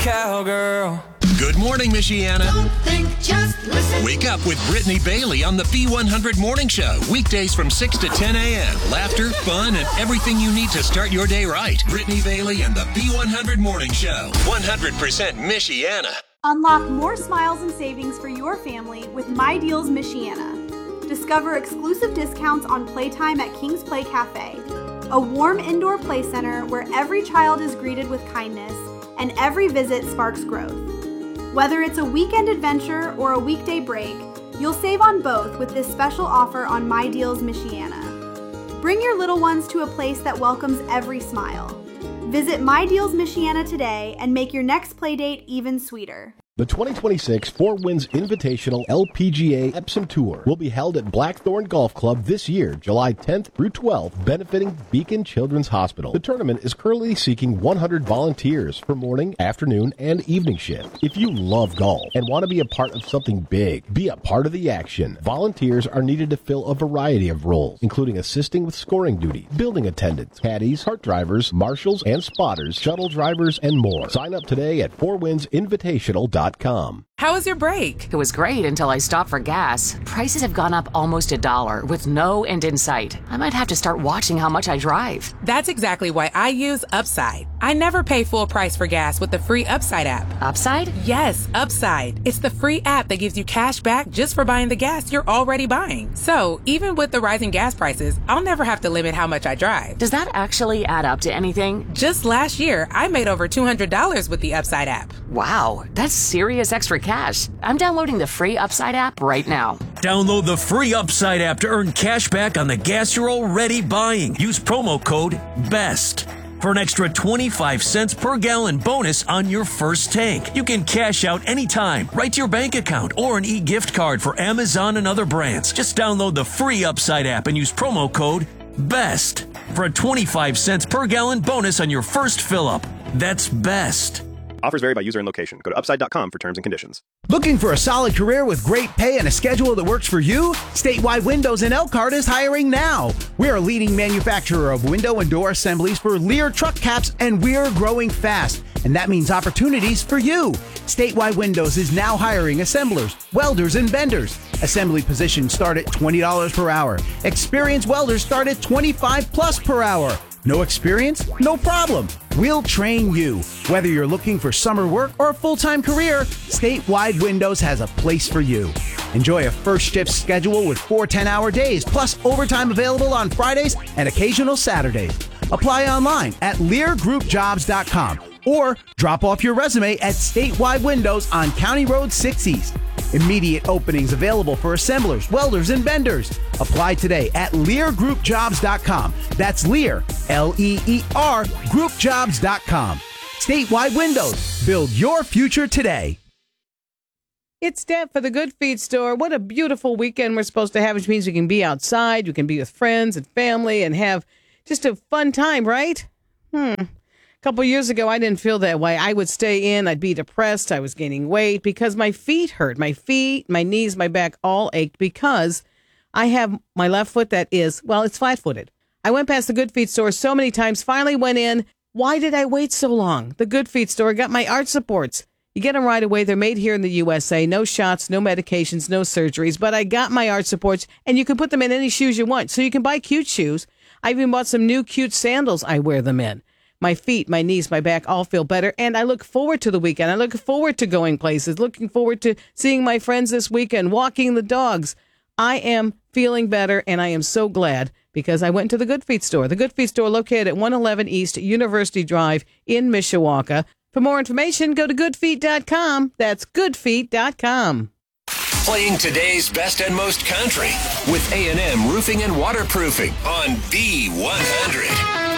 Cowgirl. Good morning, Michiana. Don't think, just listen. Wake up with Brittany Bailey on the B100 Morning Show. Weekdays from 6 to 10 a.m. Laughter, fun, and everything you need to start your day right. Brittany Bailey and the B100 Morning Show. 100% Michiana. Unlock more smiles and savings for your family with My Deals Michiana. Discover exclusive discounts on playtime at King's Play Cafe, a warm indoor play center where every child is greeted with kindness and every visit sparks growth. Whether it's a weekend adventure or a weekday break, you'll save on both with this special offer on My Deals Michiana. Bring your little ones to a place that welcomes every smile. Visit My Deals Michiana today and make your next playdate even sweeter. The 2026 Four Winds Invitational LPGA Epsom Tour will be held at Blackthorn Golf Club this year, July 10th through 12th, benefiting Beacon Children's Hospital. The tournament is currently seeking 100 volunteers for morning, afternoon, and evening shifts. If you love golf and want to be a part of something big, be a part of the action. Volunteers are needed to fill a variety of roles, including assisting with scoring duty, building attendants, caddies, cart drivers, marshals and spotters, shuttle drivers, and more. Sign up today at fourwindsinvitational.com. How was your break? It was great until I stopped for gas. Prices have gone up almost $1 with no end in sight. I might have to start watching how much I drive. That's exactly why I use Upside. I never pay full price for gas with the free Upside app. Upside? Yes, Upside. It's the free app that gives you cash back just for buying the gas you're already buying. So even with the rising gas prices, I'll never have to limit how much I drive. Does that actually add up to anything? Just last year, I made over $200 with the Upside app. Wow, that's serious extra cash. I'm downloading the free Upside app right now. Download the free Upside app to earn cash back on the gas you're already buying. Use promo code BEST for an extra 25 cents per gallon bonus on your first tank. You can cash out anytime, right to your bank account, or an e-gift card for Amazon and other brands. Just download the free Upside app and use promo code BEST for a 25 cents per gallon bonus on your first fill-up. That's BEST. Offers vary by user and location. Go to upside.com for terms and conditions. Looking for a solid career with great pay and a schedule that works for you? Statewide Windows in Elkhart is hiring now. We're a leading manufacturer of window and door assemblies for Lear truck caps, and we're growing fast. And that means opportunities for you. Statewide Windows is now hiring assemblers, welders, and benders. Assembly positions start at $20 per hour. Experienced welders start at $25+ per hour. No experience? No problem. We'll train you. Whether you're looking for summer work or a full-time career, Statewide Windows has a place for you. Enjoy a first shift schedule with 4 10-hour days, plus overtime available on Fridays and occasional Saturdays. Apply online at LearGroupJobs.com or drop off your resume at Statewide Windows on County Road 6 East. Immediate openings available for assemblers, welders, and benders. Apply today at LearGroupJobs.com. That's Lear, L-E-E-R, GroupJobs.com. Statewide Windows. Build your future today. It's Deb for the Good Feet store. What a beautiful weekend we're supposed to have, which means we can be outside, you can be with friends and family, and have just a fun time, right? A couple years ago, I didn't feel that way. I would stay in. I'd be depressed. I was gaining weight because my feet hurt. My feet, my knees, my back all ached because I have my left foot that is, well, it's flat-footed. I went past the Good Feet store so many times, finally went in. Why did I wait so long? The Good Feet store got my arch supports. You get them right away. They're made here in the USA. No shots, no medications, no surgeries. But I got my arch supports, and you can put them in any shoes you want. So you can buy cute shoes. I even bought some new cute sandals I wear them in. My feet, my knees, my back all feel better, and I look forward to the weekend. I look forward to going places, looking forward to seeing my friends this weekend, walking the dogs. I am feeling better, and I am so glad because I went to the Good Feet store. The Good Feet store located at 111 East University Drive in Mishawaka. For more information, go to goodfeet.com. That's goodfeet.com. Playing today's best and most country with A&M Roofing and Waterproofing on B100.